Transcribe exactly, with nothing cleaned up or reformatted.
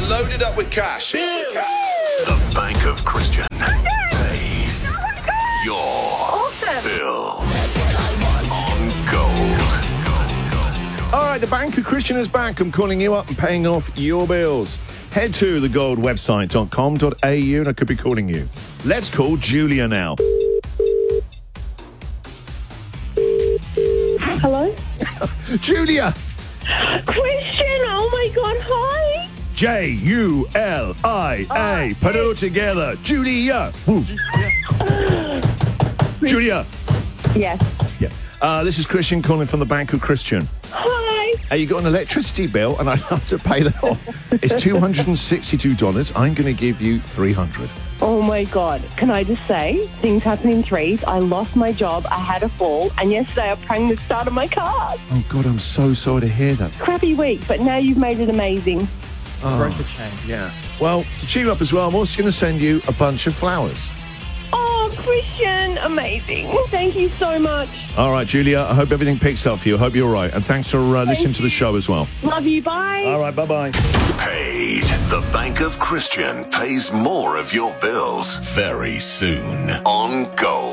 and loaded up with cash. The Bank of Christian pays your Awesome. bills on Gold. All right, the Bank of Christian is back. I'm calling you up and paying off your bills. Head to the gold website dot com dot a u and I could be calling you. Let's call Julia now. Hello? Julia! Christian, oh my God, hi. J U L I A. Put it all together. Julia. Woo. Julia. Yes. Yeah. Uh, this is Christian calling from the Bank of Christian. Hi. Uh, you got an electricity bill and I'd have to pay that off. It's two hundred sixty-two dollars. I'm going to give you three hundred dollars. Oh my God. Can I just say, things happen in threes. I lost my job, I had a fall, and yesterday I pranged the start of my car. Oh, God, I'm so sorry to hear that. Crappy week, but now you've made it amazing. Oh. Broke the chain. Yeah. Well, to cheer you up as well, I'm also going to send you a bunch of flowers. Oh, Christian, amazing. Thank you so much. All right, Julia, I hope everything picks up for you. I hope you're all right. And thanks for uh, listening to the show as well. Love you, bye. All right, bye-bye. Paid. The Bank of Christian pays more of your bills very soon on Gold.